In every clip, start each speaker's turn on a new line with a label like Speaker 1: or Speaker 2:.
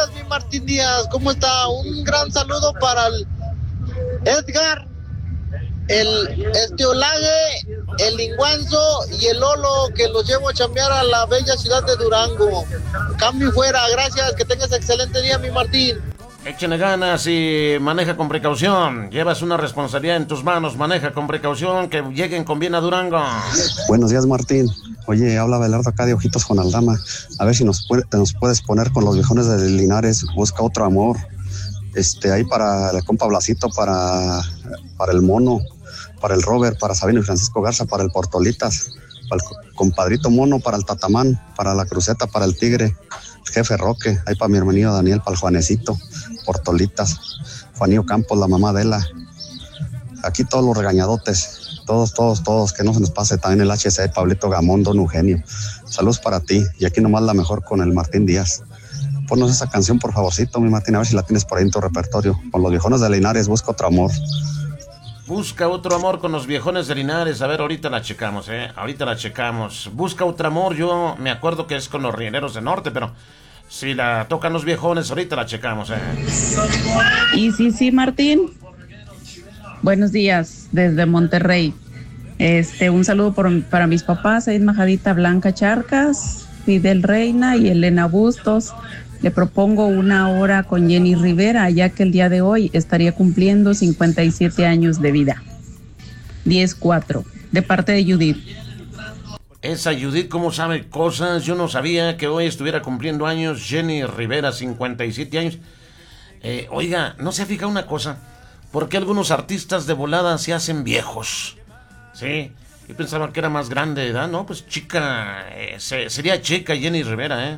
Speaker 1: días, mi Martín Díaz, ¿cómo está? Un gran saludo para el Edgar, el Esteolague, el Linguanzo y el Lolo, que los llevo a chambear a la bella ciudad de Durango. Cambio y fuera, gracias, que tengas excelente día, mi Martín.
Speaker 2: Échale ganas y maneja con precaución. Llevas una responsabilidad en tus manos, maneja con precaución, que lleguen con bien a Durango.
Speaker 3: Buenos días, Martín. Oye, habla Belardo acá de Ojitos con Aldama. A ver si nos puedes poner con los viejones de Linares, Busca Otro Amor. Ahí para el compa Blasito, para el Mono, para el Robert, para Sabino y Francisco Garza, para el Portolitas, para el compadrito Mono, para el Tatamán, para la Cruceta, para el Tigre, el Jefe Roque, ahí para mi hermanito Daniel, para el Juanecito, Portolitas, Juanillo Campos, la mamá de Ela. Aquí todos los regañadotes, todos, que no se nos pase. También el HC, Pablito Gamón, Don Eugenio. Saludos para ti, y aquí nomás la mejor con el Martín Díaz. Ponnos esa canción, por favorcito, mi Martín, a ver si la tienes por ahí en tu repertorio. Con los viejones de Linares, Busca Otro Amor.
Speaker 2: Busca Otro Amor con los viejones de Linares. A ver, ahorita la checamos, ahorita la checamos. Busca Otro Amor, yo me acuerdo que es con los Rieleros del Norte, pero si la tocan los viejones, ahorita la checamos,
Speaker 4: Y sí, Martín. Buenos días, desde Monterrey. Un saludo para mis papás, Aid Majadita Blanca Charcas, Fidel Reina y Elena Bustos. Le propongo una hora con Jenny Rivera, ya que el día de hoy estaría cumpliendo 57 años de vida. 10-4, de parte de Judith.
Speaker 2: Esa Judith, ¿cómo sabe cosas? Yo no sabía que hoy estuviera cumpliendo años Jenny Rivera, 57 años. Oiga, ¿no se ha fijado una cosa? ¿Por qué algunos artistas de volada se hacen viejos? Sí, yo pensaba que era más grande de edad, ¿no? Pues chica, sería chica Jenny Rivera,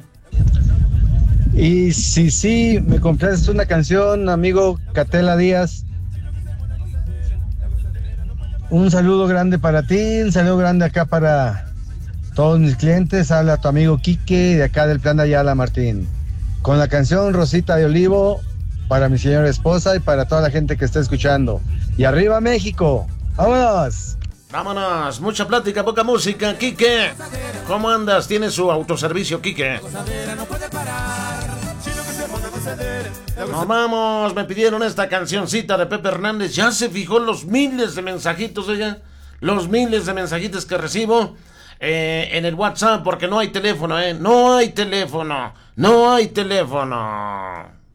Speaker 5: Y sí, me compraste una canción, amigo Catela Díaz. Un saludo grande para ti, un saludo grande acá para todos mis clientes. Habla tu amigo Quique de acá del Plan de Ayala, Martín. Con la canción Rosita de Olivo para mi señora esposa y para toda la gente que está escuchando. ¡Y arriba México! ¡Vámonos!
Speaker 2: Vámonos, mucha plática, poca música. Quique, ¿cómo andas? ¿Tienes su autoservicio, Quique? Nos vamos, me pidieron esta cancioncita de Pepe Hernández. Ya se fijó los miles de mensajitos, oiga. Los miles de mensajitos que recibo en el WhatsApp, porque no hay teléfono, no hay teléfono.